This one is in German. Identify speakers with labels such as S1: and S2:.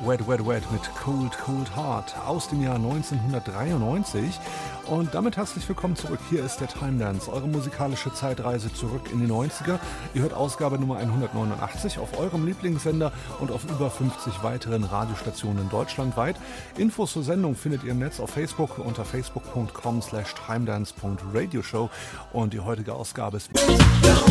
S1: Wet, Wet, Wet mit Cold, Cold Heart aus dem Jahr 1993. Und damit herzlich willkommen zurück. Hier ist der Time Dance, eure musikalische Zeitreise zurück in die 90er. Ihr hört Ausgabe Nummer 189 auf eurem Lieblingssender und auf über 50 weiteren Radiostationen deutschlandweit. Infos zur Sendung findet ihr im Netz auf Facebook unter facebook.com/timedance.radioshow. Und die heutige Ausgabe ist